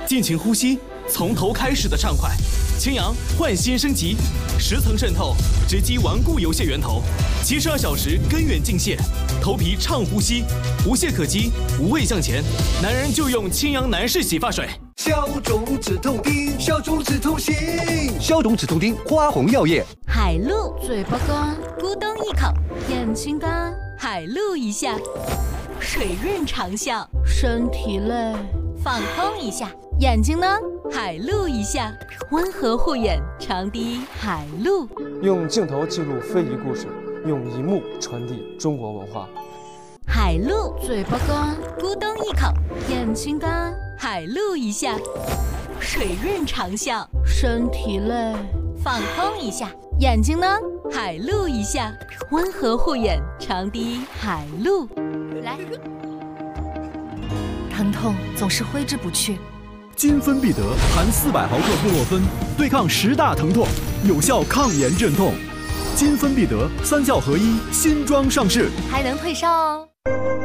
尽情呼吸，从头开始的畅快。青阳焕新升级，10层渗透，直击顽固油屑源头，72小时根源净卸，头皮畅呼吸，无懈可击，无畏向前。男人就用青阳男士洗发水。 消肿止痛丁，消肿止痛醒， 消肿止痛丁，花红药业。 海露，嘴巴干，咕咚一口；眼睛干，海露一下；水润长效，身体累，放空一下；眼睛呢，海露一下；温和护眼，长笛海露。 用镜头记录非遗故事，用银幕传递中国文化。 海露，嘴巴干，咕咚一口；眼睛干，海露一下；水润长效，身体累，放空一下；眼睛呢，海露一下；温和护眼，长笛海露。来， 疼痛总是挥之不去。 金芬必得含400毫克布洛芬，对抗10大疼痛，有效抗炎镇痛。金芬必得3效合一新装上市， 还能退烧哦。